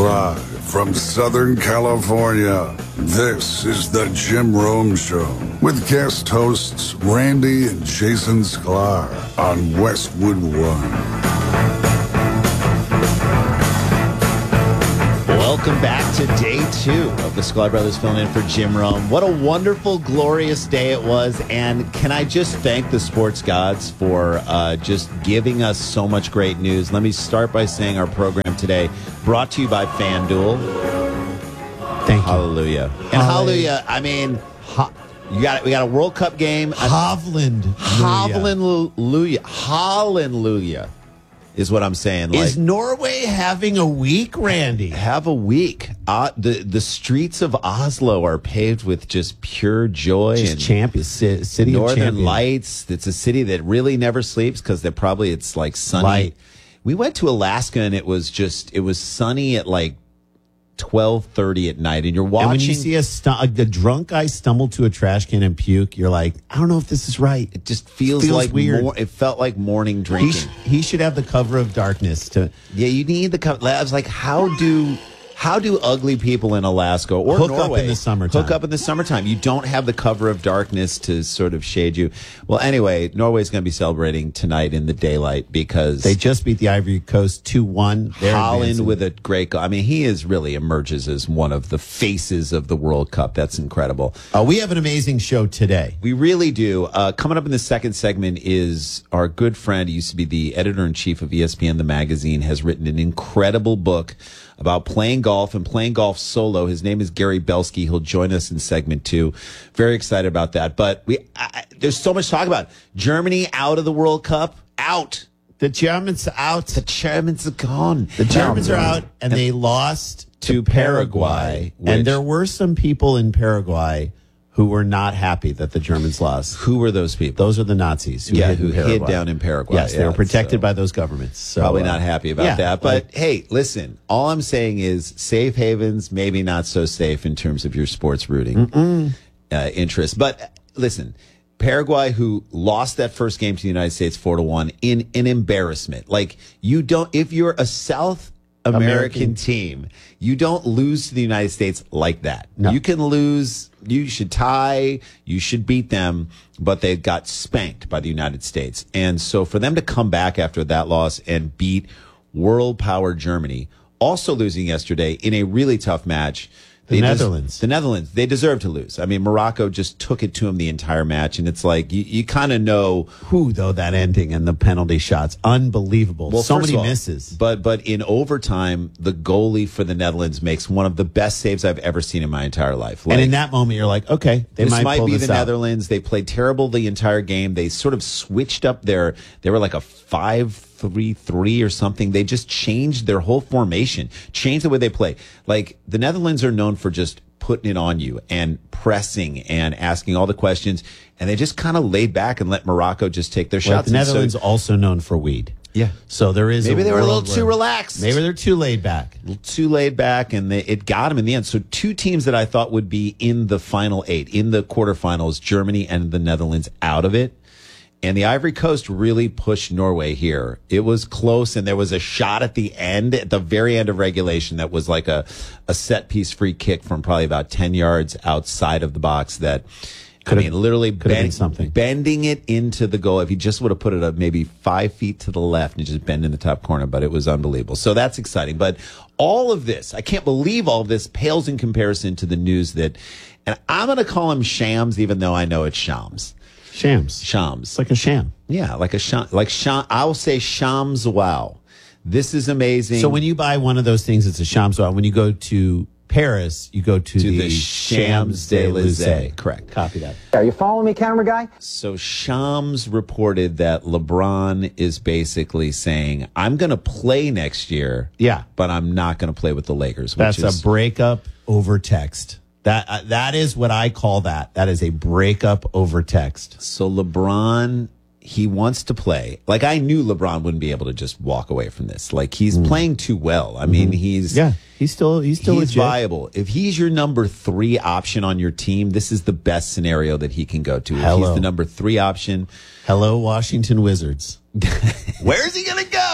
Live from Southern California, this is the Jim Rome Show with guest hosts Randy and Jason Sklar on Westwood One. Welcome back to day 2 of the Sklar Brothers filling in for Jim Rome. What a wonderful, glorious day it was. And can I just thank the sports gods for just giving us so much great news. Let me start by saying our program today brought to you by FanDuel. Thank you. Hallelujah. And hallelujah, I mean, we got a World Cup game. Hovland. Hallelujah is what I'm saying. Is Norway having a week, Randy? Have a week. The streets of Oslo are paved with just pure joy Just and champions, city Northern of champions. Lights. It's a city that really never sleeps because it's like sunny. Light. We went to Alaska and it was sunny at like 12:30 at night, and you're watching. And when you see the drunk guy stumble to a trash can and puke, you're like, I don't know if this is right. It just feels like weird. It felt like morning drinking. He should have the cover of darkness to. Yeah, you need the cover. I was like, how do ugly people in Alaska or Hook Norway up in the summertime? hook up in the summertime? You don't have the cover of darkness to sort of shade you. Well, anyway, Norway's going to be celebrating tonight in the daylight because They just beat the Ivory Coast 2-1. Holland with a great goal. I mean, he really emerges as one of the faces of the World Cup. That's incredible. We have an amazing show today. We really do. Coming up in the second segment is our good friend, he used to be the editor-in-chief of ESPN, the magazine, has written an incredible book about playing golf and playing golf solo. His name is Gary Belsky. He'll join us in segment 2. Very excited about that. But there's so much to talk about. Germany out of the World Cup. Out. The Germans are out. The Germans are gone. The Germans are out, and they lost to Paraguay. And there were some people in Paraguay who were not happy that the Germans lost. Who were those people? Those are the Nazis who hid down in Paraguay. Yes, they were protected by those governments. So, probably not happy about that. But hey, listen, all I'm saying is safe havens, maybe not so safe in terms of your sports rooting interest. But listen, Paraguay, who lost that first game to the United States 4-1 in an embarrassment. Like, you don't, if you're a South American team, you don't lose to the United States like that. No. You can lose, you should tie, you should beat them, but they got spanked by the United States. And so for them to come back after that loss and beat world power Germany, also losing yesterday in a really tough match. The Netherlands, they deserve to lose. I mean, Morocco just took it to them the entire match, and it's like you kind of know who, though, that ending and the penalty shots, unbelievable. Well, so many misses. But in overtime, the goalie for the Netherlands makes one of the best saves I've ever seen in my entire life. And in that moment, you're like, okay, this might be the out. Netherlands. They played terrible the entire game. They sort of switched up they were like a 5-3-3 or something. They just changed their whole formation, changed the way they play. Like, the Netherlands are known for just putting it on you and pressing and asking all the questions. And they just kind of laid back and let Morocco just take their shots. The Netherlands also known for weed. Yeah. So there is maybe they were a little too relaxed. Maybe they're too laid back. A little too laid back, and it got them in the end. So 2 teams that I thought would be in the final 8, in the quarterfinals, Germany and the Netherlands, out of it. And the Ivory Coast really pushed Norway here. It was close, and there was a shot at the end, at the very end of regulation, that was like a set-piece free kick from probably about 10 yards outside of the box that, literally bending it into the goal. If he just would have put it up maybe 5 feet to the left and just bend in the top corner, but it was unbelievable. So that's exciting. But all of this, I can't believe all of this pales in comparison to the news that, and I'm going to call him shams, even though I know it's shams. Shams. It's like a sham. Yeah, like a sham. Like sham. I will say shams. Wow, this is amazing. So when you buy one of those things, it's a shams. Wow. When you go to Paris, you go to the Champs-Élysées. Correct. Copy that. Are you following me, camera guy? So Shams reported that LeBron is basically saying, "I'm going to play next year. Yeah, but I'm not going to play with the Lakers." That's a breakup over text. That is what I call that. That is a breakup over text. So LeBron, he wants to play. Like, I knew LeBron wouldn't be able to just walk away from this. Like, he's playing too well. I mean, he's still legit. Viable. If he's your number 3 option on your team, this is the best scenario that he can go to. If he's the number 3 option. Hello, Washington Wizards. Where's he going to go?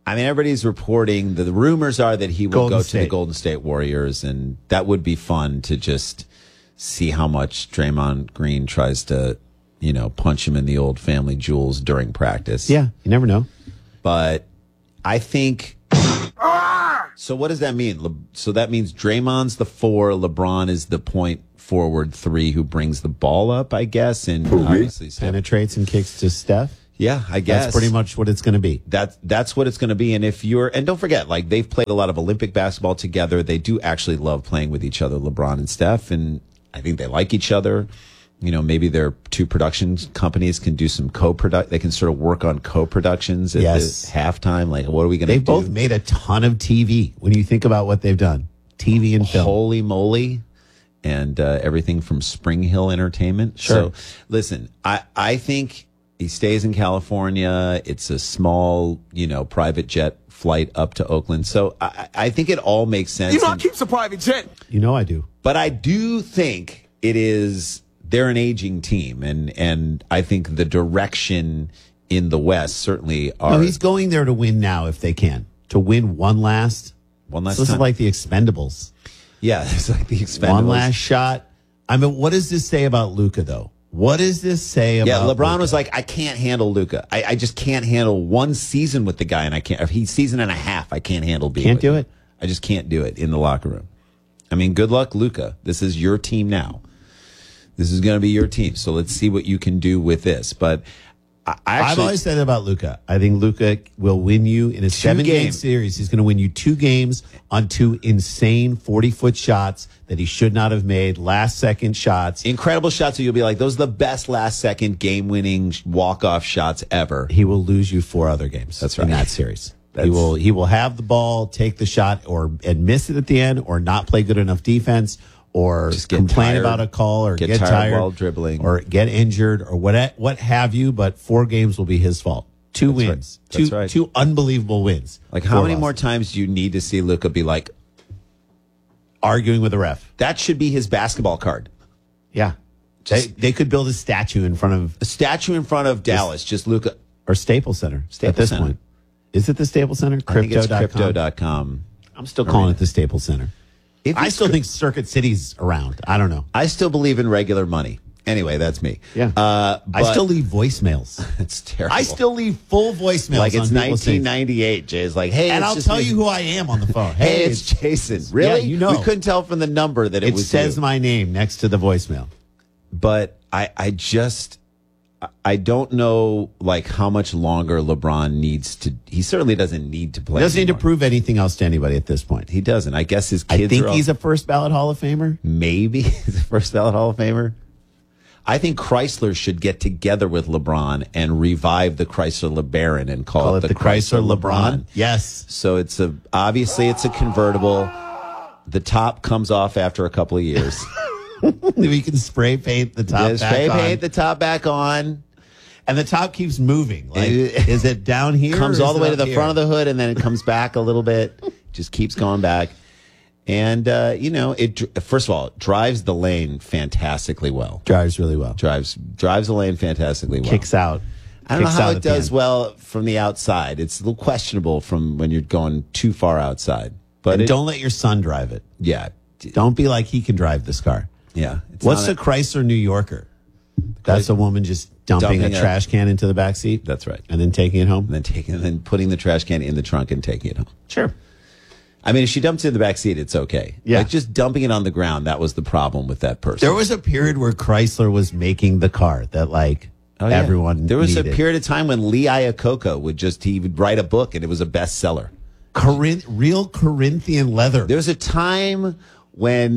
I mean, everybody's reporting the rumors are that he will Golden go State. to the Golden State Warriors, and that would be fun to just see how much Draymond Green tries to, punch him in the old family jewels during practice. Yeah, you never know. But I think. So what does that mean? So that means Draymond's the 4, LeBron is the point forward 3 who brings the ball up, I guess, and obviously Steph. Penetrates and kicks to Steph. Yeah, I guess That's pretty much what it's going to be. That's what it's going to be. And and don't forget, like, they've played a lot of Olympic basketball together. They do actually love playing with each other, LeBron and Steph, and I think they like each other. Maybe their 2 production companies can do some they can sort of work on co-productions at the halftime. Like, what are we going to do? They've both made a ton of TV when you think about what they've done. TV and film. Holy moly. And everything from Spring Hill Entertainment. Sure. So, listen, I think he stays in California. It's a small, private jet flight up to Oakland. So I think it all makes sense. I keep a private jet. I do. But I do think they're an aging team. And I think the direction in the West certainly are. No, he's going there to win now if they can. To win one last time. This is like the Expendables. Yeah, it's like the Expendables. One last shot. I mean, what does this say about Luka, though? What does this say about LeBron Luka? was like, I can't handle Luka. I just can't handle one season with the guy, and I can't. If he's season and a half, I can't handle being Can't with do him. it? I just can't do it in the locker room. I mean, good luck, Luka. This is your team now. This is going to be your team. So let's see what you can do with this. But I've always said about Luka. I think Luka will win you in a 7-game series. He's going to win you 2 games on 2 insane 40-foot shots that he should not have made, last-second shots. Incredible shots that you'll be like, those are the best last-second game-winning walk-off shots ever. He will lose you 4 other games. That's right. In that series. He will have the ball, take the shot, and miss it at the end, or not play good enough defense, or just get complain tired, about a call, or get tired while dribbling, or get injured, or what have you. But 4 games will be his fault. 2 wins, right. That's right. 2 unbelievable wins. Like, how many more times do you need to see Luka be like arguing with the ref? That should be his basketball card. Yeah, they could build a statue in front of Dallas. Just Luka or Staples Center. At this point, is it the Staples Center? I think it's Crypto.com. I'm still calling it the Staples Center. I still think Circuit City's around. I don't know. I still believe in regular money. Anyway, that's me. Yeah. I still leave voicemails. It's terrible. I still leave full voicemails. Like it's 1998. Jay's like, hey, and I'll tell you who I am on the phone. Hey, it's Jason. Really? Yeah, we couldn't tell from the number that it was. It says you. my name next to the voicemail. But I don't know like how much longer LeBron needs to. He certainly doesn't need to play. He doesn't need to anymore. prove anything else to anybody at this point. He doesn't. I guess his kids. I think he's a first ballot Hall of Famer. Maybe he's a first ballot Hall of Famer. I think Chrysler should get together with LeBron and revive the Chrysler LeBaron and call it the Chrysler LeBron. Yes. So obviously it's a convertible. The top comes off after a couple of years. We can spray paint the top back on. Paint the top back on. And the top keeps moving. Like, is it down here? Comes all the way to the here? front of the hood, and then it comes back a little bit. Just keeps going back. And, it first of all, it drives the lane fantastically well. Drives really well. Drives the lane fantastically well. Kicks out. I don't know how it does well from the outside. It's a little questionable from when you're going too far outside. But don't let your son drive it. Yeah. Don't be like he can drive this car. Yeah. What's the Chrysler New Yorker? That's a woman just dumping a trash can into the back seat. That's right. And then taking it home. And then putting the trash can in the trunk and taking it home. Sure. I mean, if she dumps it in the back seat, it's okay. Yeah. Like just dumping it on the ground, that was the problem with that person. There was a period where Chrysler was making the car that everyone There was needed. a period of time when Lee Iacocca he would write a book and it was a bestseller. Real Corinthian leather. There was a time when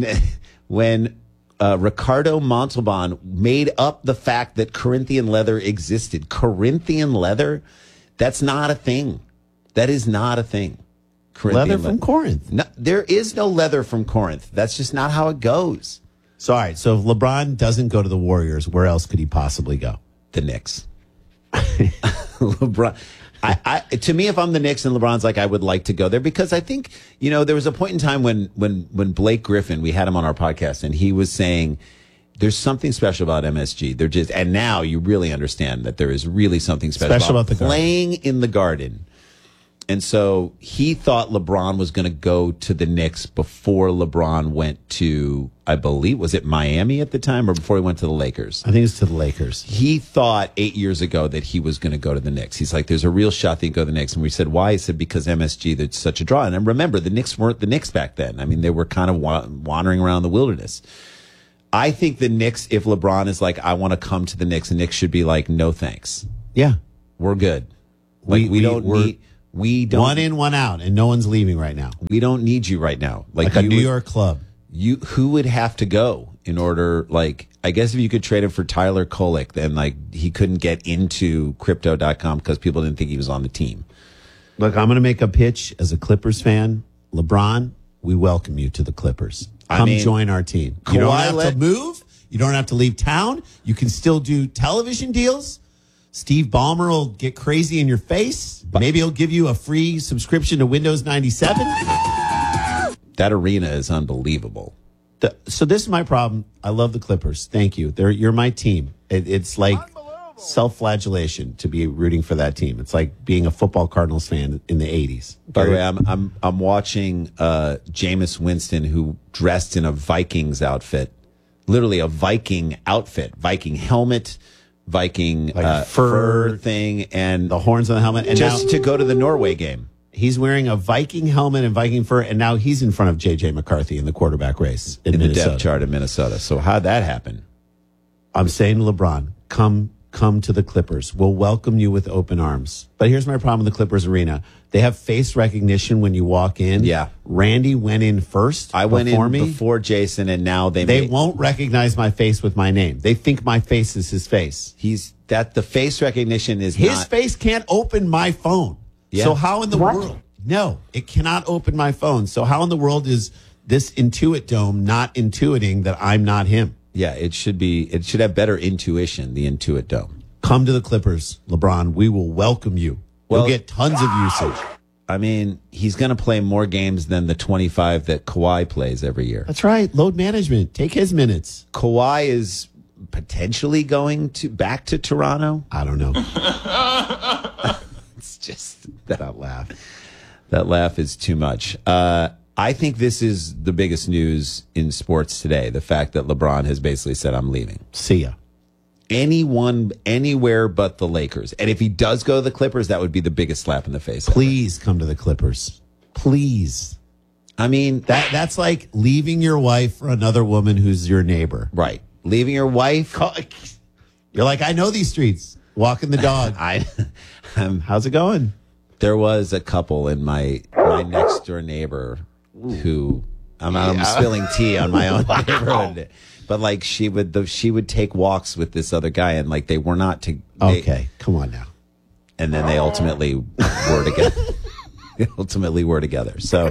Ricardo Montalban made up the fact that Corinthian leather existed. Corinthian leather? That's not a thing. That is not a thing. Leather from Corinth. No, there is no leather from Corinth. That's just not how it goes. So, all right. So if LeBron doesn't go to the Warriors, where else could he possibly go? The Knicks. LeBron. To me, if I'm the Knicks and LeBron's like, I would like to go there because I think, there was a point in time when Blake Griffin, we had him on our podcast and he was saying there's something special about MSG. And now you really understand that there is really something special about the playing in the Garden And so he thought LeBron was going to go to the Knicks before LeBron went to, I believe, was it Miami at the time or before he went to the Lakers? I think it's to the Lakers. He thought 8 years ago that he was going to go to the Knicks. He's like, there's a real shot that he can go to the Knicks. And we said, why? He said, because MSG, there's such a draw. And remember, the Knicks weren't the Knicks back then. I mean, they were kind of wandering around the wilderness. I think the Knicks, if LeBron is like, I want to come to the Knicks, the Knicks should be like, no thanks. Yeah. We're good. Like, we don't need... We don't, one in, one out, and no one's leaving right now. We don't need you right now. Like a New York club. Who would have to go in order, like, I guess if you could trade him for Tyler Kolek, then like he couldn't get into crypto.com because people didn't think he was on the team. Look, I'm going to make a pitch as a Clippers fan. LeBron, we welcome you to the Clippers. Come join our team. You don't have to move. You don't have to leave town. You can still do television deals. Steve Ballmer will get crazy in your face. Maybe he'll give you a free subscription to Windows 97. That arena is unbelievable. So this is my problem. I love the Clippers. Thank you. You're my team. It's like self-flagellation to be rooting for that team. It's like being a football Cardinals fan in the 80s. By the way, I'm watching Jameis Winston, who dressed in a Vikings outfit, literally a Viking outfit, Viking helmet, Viking fur thing, and the horns on the helmet, and just to go to the Norway game. He's wearing a Viking helmet and Viking fur, and now he's in front of J.J. McCarthy in the quarterback race in the depth chart in Minnesota. So how'd that happen? I'm saying to LeBron, come to the Clippers. We'll welcome you with open arms. But here's my problem with the Clippers arena. They have face recognition when you walk in. Yeah. Randy went in first. I went in before Jason, and now they won't recognize my face with my name. They think my face is his face. The face recognition is his face can't open my phone. Yeah. So how in the world? No, it cannot open my phone. So how in the world is this Intuit Dome not intuiting that I'm not him? Yeah, it should have better intuition, the Intuit Dome. Come to the Clippers, LeBron. We will welcome you. You'll get tons of usage. I mean, he's going to play more games than the 25 that Kawhi plays every year. That's right. Load management. Take his minutes. Kawhi is potentially going back to Toronto. I don't know. It's just that laugh. That laugh is too much. I think this is the biggest news in sports today. The fact that LeBron has basically said, I'm leaving. See ya. Anyone, anywhere but the Lakers. And if he does go to the Clippers, that would be the biggest slap in the face. Please come to the Clippers. Please. I mean, that's like leaving your wife for another woman who's your neighbor. Right. Leaving your wife. You're like, I know these streets. Walking the dog. How's it going? There was a couple in my next door neighbor who I'm spilling tea on my own neighborhood. But like she would take walks with this other guy, and like they were not to. Okay, come on now. And then they ultimately were together. So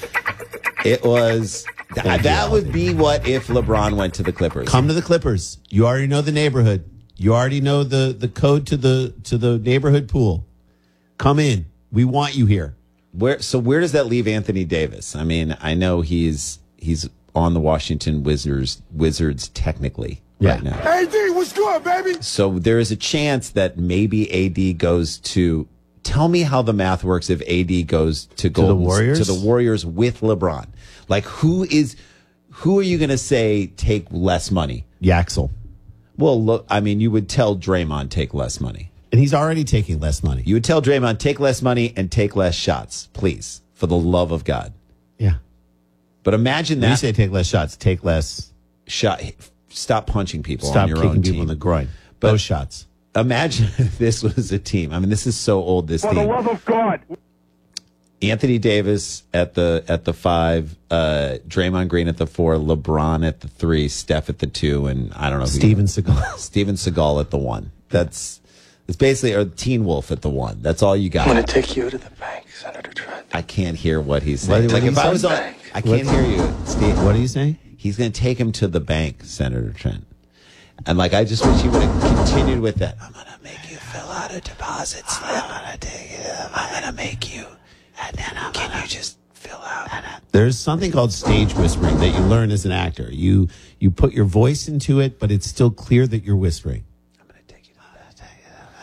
it was that would be what if LeBron went to the Clippers. Come to the Clippers. You already know the neighborhood. You already know the code to the neighborhood pool. Come in. We want you here. Where does that leave Anthony Davis? I mean, I know he's on the Washington Wizards technically right now. AD, what's good, baby? So there is a chance that maybe AD goes to. Tell me how the math works if AD goes to the Warriors? To the Warriors with LeBron. Like who are you going to say take less money? Yaxel. Well, look, I mean, you would tell Draymond take less money. And he's already taking less money. You would tell Draymond take less money and take less shots, please, for the love of God. Yeah. But imagine that. When you say take less shots, take less shot. Stop punching people Stop on your own kicking team. people in the groin. Those shots. Imagine if this was a team. I mean, this is so old, this team. For the love of God. Anthony Davis at the 5, Draymond Green at the 4, LeBron at the 3, Steph at the 2, and I don't know. Steven Seagal. Steven Seagal at the 1. It's basically or Teen Wolf at the 1. That's all you got. I'm going to take you to the bank, Senator Trent. I can't hear what he's saying. What if I was on, I can't hear you, Steve. What are you saying? He's going to take him to the bank, Senator Trent. And like, I just wish he would have continued with that. I'm going to make you fill out a deposit slip. I'm going to take you. I'm going to make you. And then can you just fill out? There's something called stage whispering that you learn as an actor. You put your voice into it, but it's still clear that you're whispering. I'm going to take you to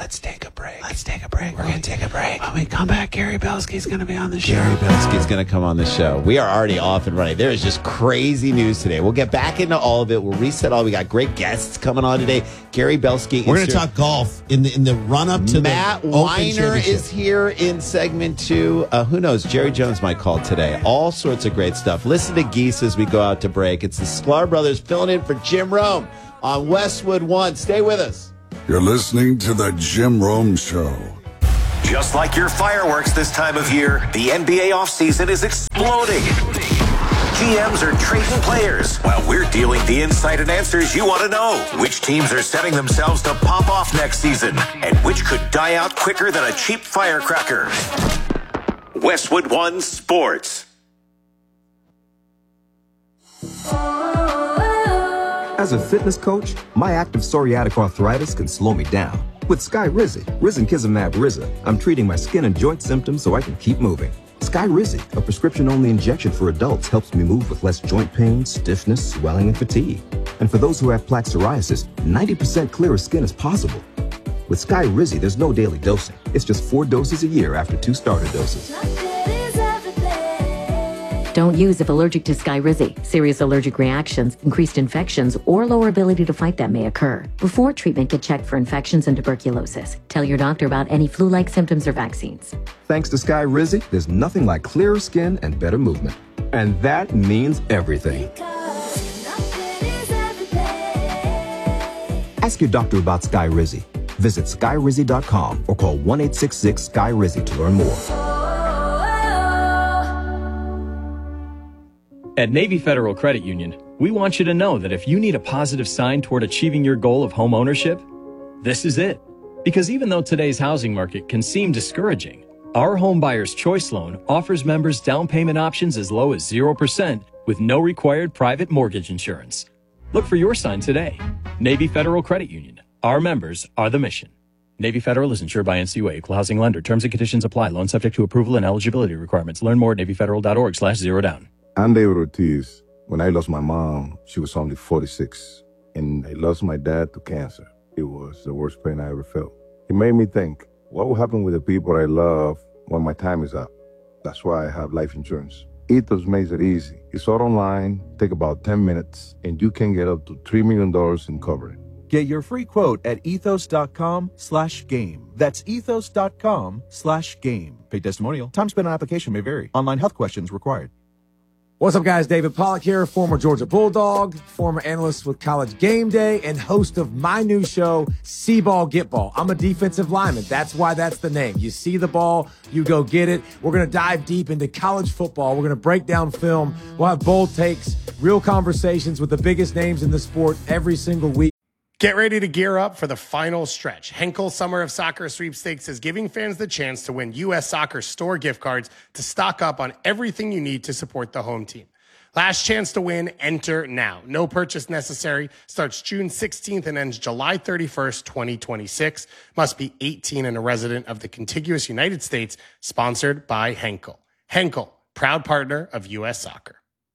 Let's take a break. We're going to take a break. When we come back, Gary Belsky's going to be on the show. Gary Belsky's going to come on the show. We are already off and running. There is just crazy news today. We'll get back into all of it. We'll reset all. We got great guests coming on today. Gary Belsky. We're going to talk golf in the run-up to Matt the Open Weiner Championship. is here in segment 2. Who knows? Jerry Jones might call today. All sorts of great stuff. Listen to Geese as we go out to break. It's the Sklar brothers filling in for Jim Rome on Westwood One. Stay with us. You're listening to The Jim Rome Show. Just like your fireworks this time of year, the NBA offseason is exploding. GMs are trading players while we're dealing the insight and answers you want to know. Which teams are setting themselves to pop off next season and which could die out quicker than a cheap firecracker. Westwood One Sports. As a fitness coach, my active psoriatic arthritis can slow me down. With Skyrizi, Risankizumab Riza, I'm treating my skin and joint symptoms so I can keep moving. Skyrizi, a prescription-only injection for adults, helps me move with less joint pain, stiffness, swelling, and fatigue. And for those who have plaque psoriasis, 90% clearer skin is possible. With Skyrizi, there's no daily dosing. It's just 4 doses a year after 2 starter doses. Don't use if allergic to Skyrizi. Serious allergic reactions, increased infections, or lower ability to fight them may occur. Before treatment, get checked for infections and tuberculosis. Tell your doctor about any flu-like symptoms or vaccines. Thanks to Skyrizi, there's nothing like clearer skin and better movement. And that means everything. Ask your doctor about Skyrizi. Visit Skyrizi.com or call 1-866-SKY-RIZI to learn more. At Navy Federal Credit Union, we want you to know that if you need a positive sign toward achieving your goal of home ownership, this is it. Because even though today's housing market can seem discouraging, our Home Buyer's Choice Loan offers members down payment options as low as 0% with no required private mortgage insurance. Look for your sign today. Navy Federal Credit Union. Our members are the mission. Navy Federal is insured by NCUA, equal housing lender. Terms and conditions apply. Loan subject to approval and eligibility requirements. Learn more at NavyFederal.org/zerodown. I'm David Ortiz. When I lost my mom, she was only 46. And I lost my dad to cancer. It was the worst pain I ever felt. It made me think, what will happen with the people I love when my time is up? That's why I have life insurance. Ethos makes it easy. It's all online, take about 10 minutes, and you can get up to $3 million in coverage. Get your free quote at ethos.com/game. That's ethos.com/game. Paid testimonial. Time spent on application may vary. Online health questions required. What's up, guys? David Pollack here, former Georgia Bulldog, former analyst with College Game Day, and host of my new show, See Ball, Get Ball. I'm a defensive lineman. That's why that's the name. You see the ball, you go get it. We're going to dive deep into college football. We're going to break down film. We'll have bold takes, real conversations with the biggest names in the sport every single week. Get ready to gear up for the final stretch. Henkel Summer of Soccer Sweepstakes is giving fans the chance to win U.S. Soccer store gift cards to stock up on everything you need to support the home team. Last chance to win, enter now. No purchase necessary. Starts June 16th and ends July 31st, 2026. Must be 18 and a resident of the contiguous United States. Sponsored by Henkel. Henkel, proud partner of U.S. Soccer.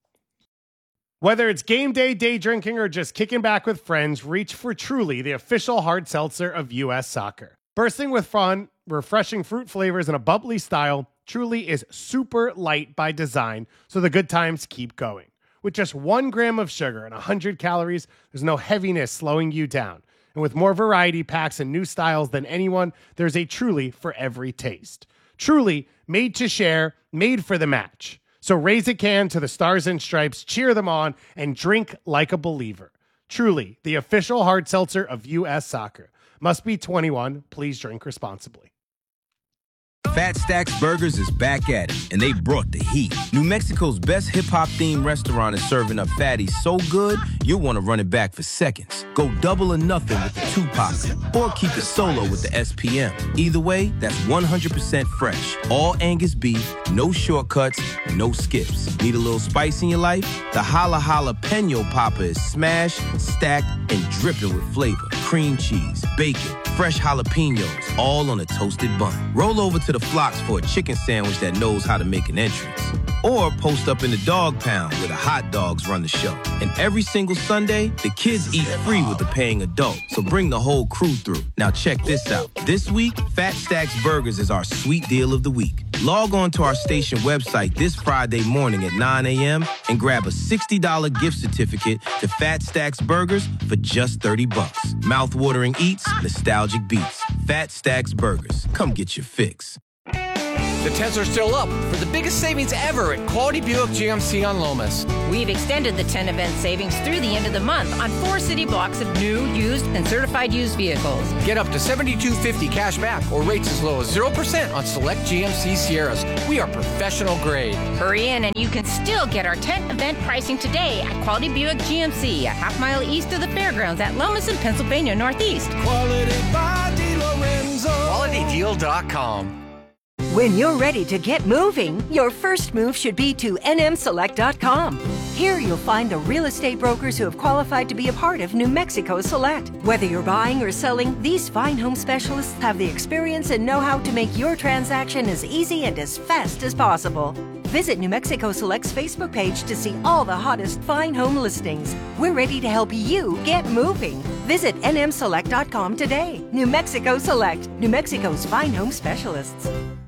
Whether it's game day, day drinking, or just kicking back with friends, reach for Truly, the official hard seltzer of U.S. Soccer. Bursting with fun, refreshing fruit flavors, and a bubbly style, Truly is super light by design, so the good times keep going. With just 1 gram of sugar and 100 calories, there's no heaviness slowing you down. And with more variety packs and new styles than anyone, there's a Truly for every taste. Truly, made to share, made for the match. So raise a can to the Stars and Stripes, cheer them on, and drink like a believer. Truly, the official hard seltzer of U.S. Soccer. Must be 21. Please drink responsibly. Fat Stacks Burgers is back at it, and they brought the heat. New Mexico's best hip-hop themed restaurant is serving up fatties so good, you'll want to run it back for seconds. Go double or nothing with the Tupac, or keep it solo with the SPM. Either way, that's 100% fresh. All Angus beef, no shortcuts, no skips. Need a little spice in your life? The Holla Jalapeno Popper is smashed, stacked, and dripping with flavor. Cream cheese, bacon, fresh jalapenos, all on a toasted bun. Roll over to the Flocks for a chicken sandwich that knows how to make an entrance. Or post up in the dog pound where the hot dogs run the show. And every single Sunday, the kids eat free with the paying adult. So bring the whole crew through. Now check this out. This week, Fat Stacks Burgers is our sweet deal of the week. Log on to our station website this Friday morning at 9 a.m. and grab a $60 gift certificate to Fat Stacks Burgers for just $30. Mouth-watering eats, nostalgic beats. Fat Stacks Burgers. Come get your fix. The tents are still up for the biggest savings ever at Quality Buick GMC on Lomas. We've extended the 10 event savings through the end of the month on 4 city blocks of new, used, and certified used vehicles. Get up to $7,250 cash back or rates as low as 0% on select GMC Sierras. We are professional grade. Hurry in and you can still get our tent event pricing today at Quality Buick GMC, a half-mile east of the fairgrounds at Lomas in Pennsylvania Northeast. Quality by DeLorenzo. QualityDeal.com. When you're ready to get moving, your first move should be to nmselect.com. Here you'll find the real estate brokers who have qualified to be a part of New Mexico Select. Whether you're buying or selling, these fine home specialists have the experience and know-how to make your transaction as easy and as fast as possible. Visit New Mexico Select's Facebook page to see all the hottest fine home listings. We're ready to help you get moving. Visit nmselect.com today. New Mexico Select, New Mexico's fine home specialists.